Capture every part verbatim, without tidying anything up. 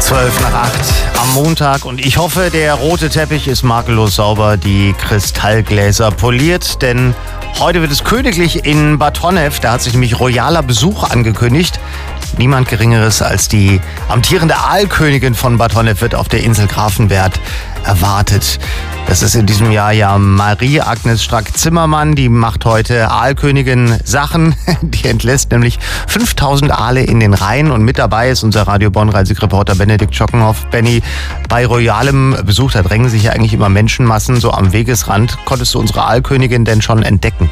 zwölf nach acht am Montag und ich hoffe, der rote Teppich ist makellos sauber, die Kristallgläser poliert, denn heute wird es königlich in Bad Honnef. Da hat sich nämlich royaler Besuch angekündigt. Niemand Geringeres als die amtierende Aalkönigin von Bad Honnef wird auf der Insel Grafenwert erwartet. Das ist in diesem Jahr ja Marie-Agnes Strack-Zimmermann. Die macht heute Aalkönigin Sachen. Die entlässt nämlich fünftausend Aale in den Rhein. Und mit dabei ist unser Radio Bonn-Reisereporter Benedikt Schockenhoff. Benny, bei royalem Besuch, da drängen sich ja eigentlich immer Menschenmassen so am Wegesrand. Konntest du unsere Aalkönigin denn schon entdecken?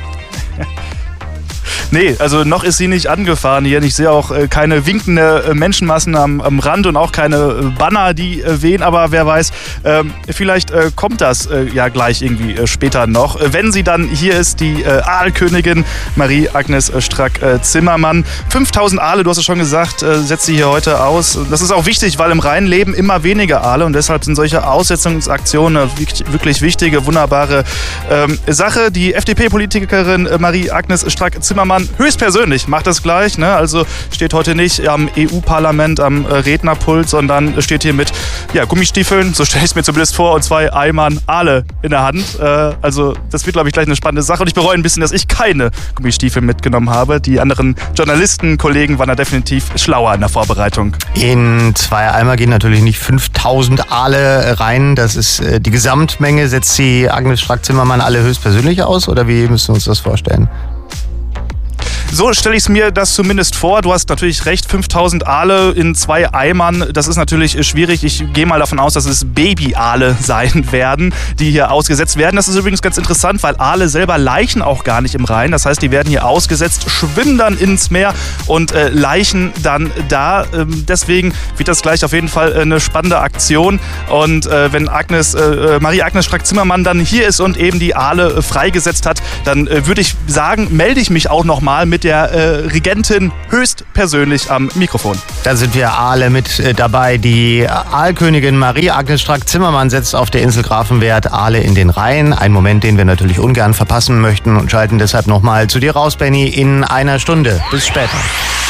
Nee, also noch ist sie nicht angefahren hier. Ich sehe auch äh, keine winkende äh, Menschenmassen am, am Rand und auch keine äh, Banner, die äh, wehen. Aber wer weiß, äh, vielleicht äh, kommt das äh, ja gleich irgendwie äh, später noch. Äh, wenn sie dann hier ist, die äh, Aalkönigin Marie-Agnes Strack-Zimmermann. fünftausend Aale, du hast es schon gesagt, äh, setzt sie hier heute aus. Das ist auch wichtig, weil im Rhein leben immer weniger Aale. Und deshalb sind solche Aussetzungsaktionen eine wirklich wichtige, wunderbare ähm, Sache. Die F D P-Politikerin äh, Marie-Agnes Strack-Zimmermann höchstpersönlich macht das gleich, ne? Also steht heute nicht am E U-Parlament am äh, Rednerpult, sondern steht hier mit ja, Gummistiefeln, so stelle ich es mir zumindest vor, und zwei Eimern Aale in der Hand. Äh, also das wird, glaube ich, gleich eine spannende Sache. Und ich bereue ein bisschen, dass ich keine Gummistiefel mitgenommen habe. Die anderen Journalisten, Kollegen waren da definitiv schlauer in der Vorbereitung. In zwei Eimer gehen natürlich nicht fünftausend Aale rein. Das ist äh, die Gesamtmenge. Setzt sie Agnes Strack-Zimmermann alle höchstpersönlich aus? Oder wie müssen wir uns das vorstellen? So stelle ich es mir das zumindest vor. Du hast natürlich recht, fünftausend Aale in zwei Eimern, das ist natürlich schwierig. Ich gehe mal davon aus, dass es Baby-Aale sein werden, die hier ausgesetzt werden. Das ist übrigens ganz interessant, weil Aale selber laichen auch gar nicht im Rhein. Das heißt, die werden hier ausgesetzt, schwimmen dann ins Meer und äh, laichen dann da. Ähm, deswegen wird das gleich auf jeden Fall eine spannende Aktion. Und äh, wenn Agnes, äh, Marie-Agnes Strack-Zimmermann dann hier ist und eben die Aale äh, freigesetzt hat, dann äh, würde ich sagen, melde ich mich auch nochmal mit der äh, Regentin höchstpersönlich am Mikrofon. Da sind wir Aale mit äh, dabei. Die Aalkönigin Marie-Agnes Strack-Zimmermann setzt auf der Insel Grafenwert Aale in den Rhein. Ein Moment, den wir natürlich ungern verpassen möchten und schalten deshalb nochmal zu dir raus, Benny, in einer Stunde. Bis später.